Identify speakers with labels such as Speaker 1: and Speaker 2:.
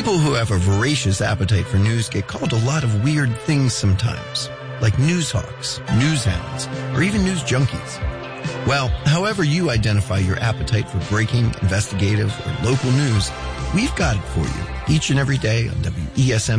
Speaker 1: People who have a voracious appetite for news get called a lot of weird things sometimes, like news hawks, news hounds, or even news junkies. Well, however you identify your appetite for breaking, investigative, or local news, we've got it for you each and every day on WESM